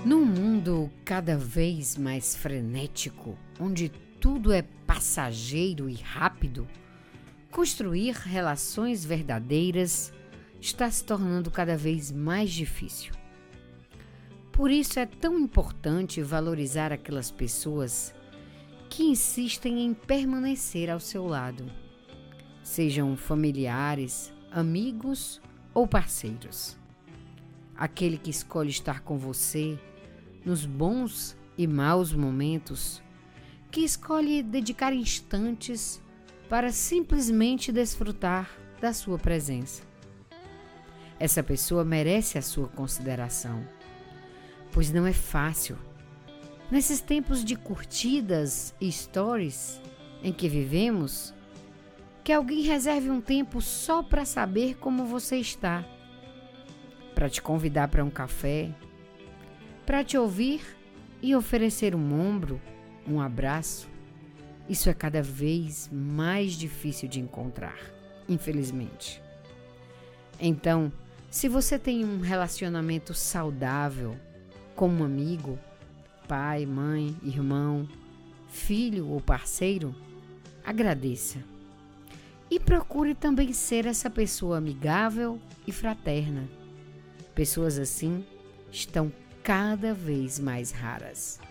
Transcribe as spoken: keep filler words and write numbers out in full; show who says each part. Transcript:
Speaker 1: Num mundo cada vez mais frenético, onde tudo é passageiro e rápido, construir relações verdadeiras está se tornando cada vez mais difícil. Por isso é tão importante valorizar aquelas pessoas que insistem em permanecer ao seu lado, sejam familiares, amigos ou parceiros. Aquele que escolhe estar com você nos bons e maus momentos, que escolhe dedicar instantes para simplesmente desfrutar da sua presença. Essa pessoa merece a sua consideração, pois não é fácil, nesses tempos de curtidas e stories em que vivemos, que alguém reserve um tempo só para saber como você está, para te convidar para um café, para te ouvir e oferecer um ombro, um abraço. Isso é cada vez mais difícil de encontrar, infelizmente. Então, se você tem um relacionamento saudável com um amigo, pai, mãe, irmão, filho ou parceiro, agradeça. E procure também ser essa pessoa amigável e fraterna. Pessoas assim estão cada vez mais raras.